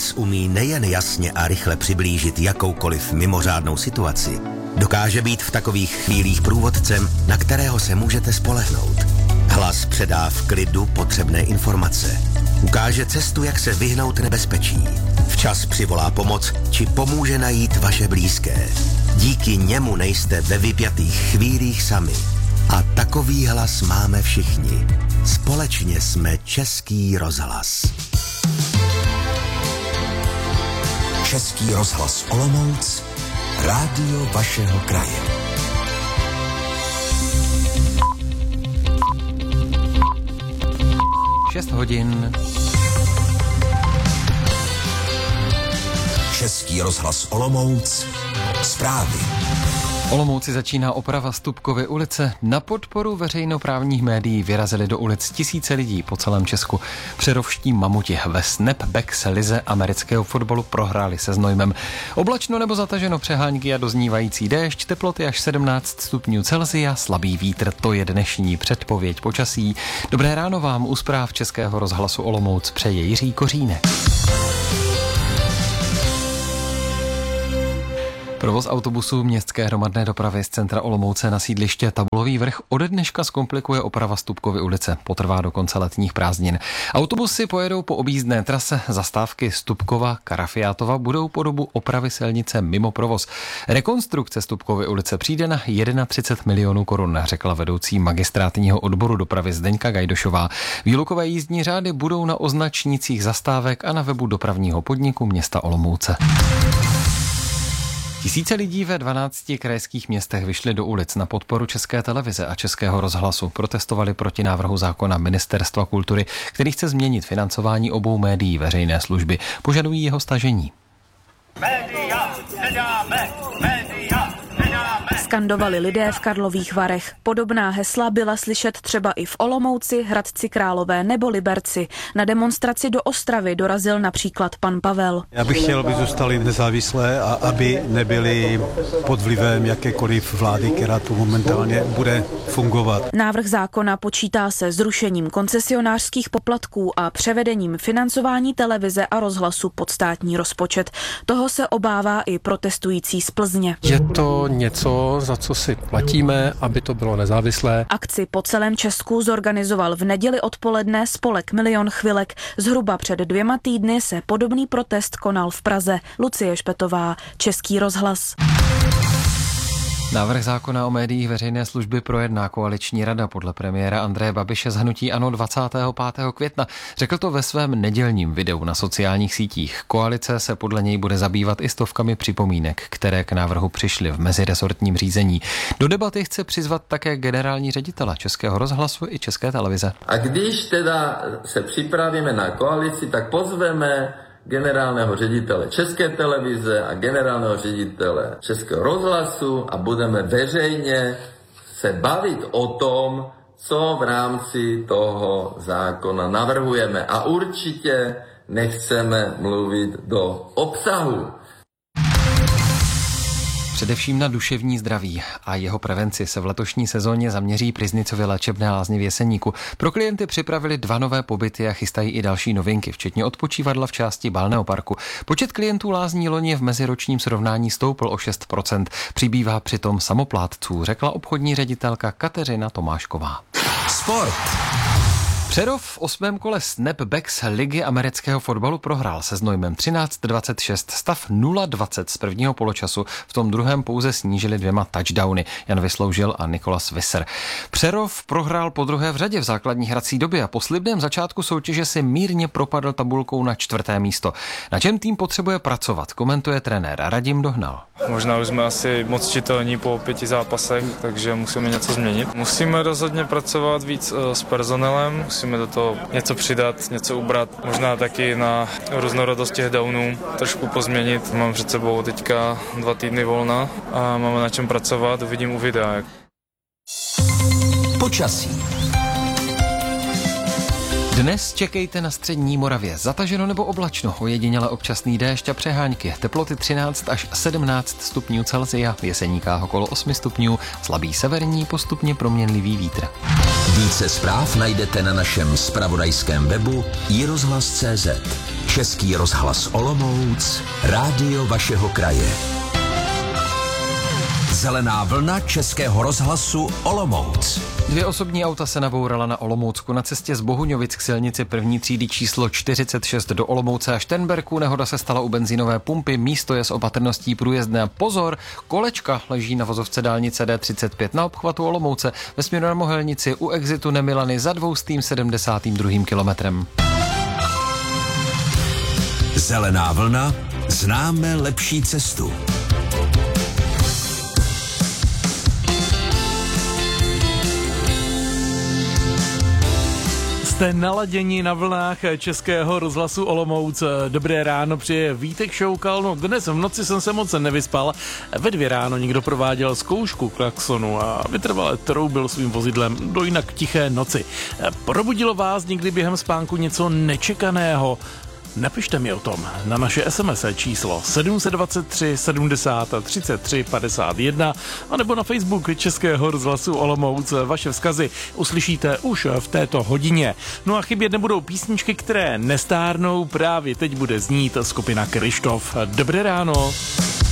Rozhlas umí nejen jasně a rychle přiblížit jakoukoliv mimořádnou situaci, dokáže být v takových chvílích průvodcem, na kterého se můžete spolehnout. Hlas předá v klidu potřebné informace. Ukáže cestu, jak se vyhnout nebezpečí. Včas přivolá pomoc, či pomůže najít vaše blízké. Díky němu nejste ve vypjatých chvílích sami. A takový hlas máme všichni. Společně jsme Český rozhlas. Český rozhlas Olomouc, rádio vašeho kraje. Šest hodin. Český rozhlas Olomouc, zprávy. Olomouci začíná oprava Stupkovy ulice. Na podporu veřejnoprávních médií vyrazili do ulic tisíce lidí po celém Česku. Přerovští mamuti ve snapbacks lize amerického fotbalu prohráli se Znojmem. Oblačno nebo zataženo, přehánky a doznívající déšť, teploty až 17 stupňů Celsia, slabý vítr, to je dnešní předpověď počasí. Dobré ráno vám u zpráv Českého rozhlasu Olomouc přeje Jiří Kořínek. Provoz autobusů městské hromadné dopravy z centra Olomouce na sídliště Tabulový vrch ode dneška zkomplikuje oprava Stupkovy ulice. Potrvá do konce letních prázdnin. Autobusy pojedou po objízdné trase, zastávky Stupkova, Karafiátova budou po dobu opravy silnice mimo provoz. Rekonstrukce Stupkovy ulice přijde na 31 milionů korun, řekla vedoucí magistrátního odboru dopravy Zdeňka Gajdošová. Výlukové jízdní řády budou na označnících zastávek a na webu dopravního podniku města Olomouce. Tisíce lidí ve 12 krajských městech vyšly do ulic na podporu České televize a Českého rozhlasu. Protestovali proti návrhu zákona Ministerstva kultury, který chce změnit financování obou médií veřejné služby. Požadují jeho stažení. Média nedáme, média nedáme. Skandovali lidé v Karlových Varech. Podobná hesla byla slyšet třeba i v Olomouci, Hradci Králové nebo Liberci. Na demonstraci do Ostravy dorazil například pan Pavel. Já bych chtěl, aby zůstali nezávislé a aby nebyli pod vlivem jakékoliv vlády, která tu momentálně bude fungovat. Návrh zákona počítá se zrušením koncesionářských poplatků a převedením financování televize a rozhlasu pod státní rozpočet. Toho se obává i protestující z Plzně. Je to něco, za co si platíme, aby to bylo nezávislé. Akci po celém Česku zorganizoval v neděli odpoledne spolek Milion chvilek. Zhruba před 2 týdny se podobný protest konal v Praze. Lucie Špetová, Český rozhlas. Návrh zákona o médiích veřejné služby projedná koaliční rada podle premiéra Andreje Babiše z hnutí ANO 25. května. Řekl to ve svém nedělním videu na sociálních sítích. Koalice se podle něj bude zabývat i stovkami připomínek, které k návrhu přišly v meziresortním řízení. Do debaty chce přizvat také generální ředitele Českého rozhlasu i České televize. A když teda se připravíme na koalici, tak pozveme generálního ředitele České televize a generálního ředitele Českého rozhlasu a budeme veřejně se bavit o tom, co v rámci toho zákona navrhujeme. A určitě nechceme mluvit do obsahu. Především na duševní zdraví a jeho prevenci se v letošní sezóně zaměří Pryznicovy léčebné lázně v Jeseníku. Pro klienty připravili 2 nové pobyty a chystají i další novinky, včetně odpočívadla v části bálného parku. Počet klientů lázní loni v meziročním srovnání stoupl o 6%. Přibývá přitom samoplátců, řekla obchodní ředitelka Kateřina Tomášková. Sport. Přerov v 8. kole snapbacks ligy amerického fotbalu prohrál se Znojmem 13-26, stav 0-20 z prvního poločasu, v tom druhém pouze snížili 2 touchdowny, Jan Vysloužil a Nikolas Visser. Přerov prohrál po druhé v řadě v základní hrací době a po slibném začátku soutěže si mírně propadl tabulkou na 4. místo. Na čem tým potřebuje pracovat, komentuje trenér Radim Dohnal. Možná už jsme asi moc čitelní po 5 zápasech, takže musíme něco změnit. Musíme rozhodně pracovat víc s personelem, musíme do toho něco přidat, něco ubrat, možná taky na různorodost těch downů trošku pozměnit. Mám před sebou teďka 2 týdny volna a máme na čem pracovat, uvidím u videa. Počasí. Dnes čekejte na střední Moravě. Zataženo nebo oblačno, ojediněle občasný déšť a přehánky. Teploty 13 až 17 stupňů Celsia, v Jeseníkách okolo 8 stupňů, slabý severní, postupně proměnlivý vítr. Více zpráv najdete na našem zpravodajském webu iRozhlas.cz. Český rozhlas Olomouc, rádio vašeho kraje. Zelená vlna Českého rozhlasu Olomouc. 2 osobní auta se nabourala na Olomoucku na cestě z Bohuňovic k silnici první třídy číslo 46 do Olomouce a Šternberku. Nehoda se stala u benzínové pumpy, místo je s opatrností průjezdné. A pozor, kolečka leží na vozovce dálnice D35 na obchvatu Olomouce ve směru na Mohelnici u exitu Nemilany za 272. kilometrem. Zelená vlna, známe lepší cestu. Jste naladěni na vlnách Českého rozhlasu Olomouc. Dobré ráno, přeje Vítek Šoukal. No, dnes v noci jsem se moc nevyspal. Ve 2 ráno někdo prováděl zkoušku klaxonu a vytrvale troubil svým vozidlem do jinak tiché noci. Probudilo vás někdy během spánku něco nečekaného? Napište mi o tom na naše SMS číslo 723 70 33 51 anebo na Facebook Českého rozhlasu Olomouc. Vaše vzkazy uslyšíte už v této hodině. No a chybět nebudou písničky, které nestárnou. Právě teď bude znít skupina Kryštof. Dobré ráno.